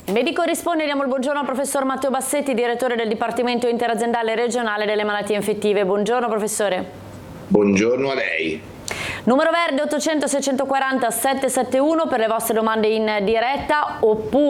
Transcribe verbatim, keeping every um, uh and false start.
Medico risponde, diamo il buongiorno al professor Matteo Bassetti, direttore del Dipartimento Interaziendale Regionale delle Malattie Infettive. Buongiorno professore. Buongiorno a lei. Numero verde ottocento seicentoquaranta settecentosettantuno per le vostre domande in diretta oppure